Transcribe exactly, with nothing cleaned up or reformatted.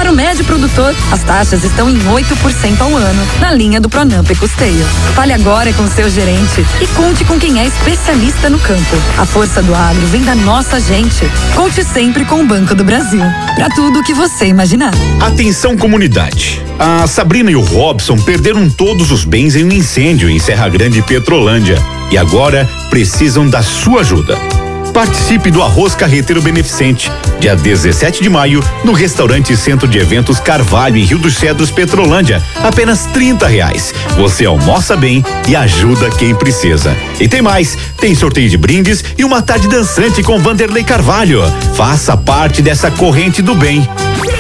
para o médio produtor, as taxas estão em oito por cento ao ano, na linha do Pronamp e Custeio. Fale agora com seu gerente e conte com quem é especialista no campo. A força do agro vem da nossa gente. Conte sempre com o Banco do Brasil. Para tudo o que você imaginar. Atenção, comunidade. A Sabrina e o Robson perderam todos os bens em um incêndio em Serra Grande, Petrolândia, e agora precisam da sua ajuda. Participe do Arroz Carreteiro Beneficente, dia dezessete de maio, no restaurante Centro de Eventos Carvalho, em Rio dos Cedros, Petrolândia. Apenas trinta reais. Você almoça bem e ajuda quem precisa. E tem mais, tem sorteio de brindes e uma tarde dançante com Vanderlei Carvalho. Faça parte dessa corrente do bem.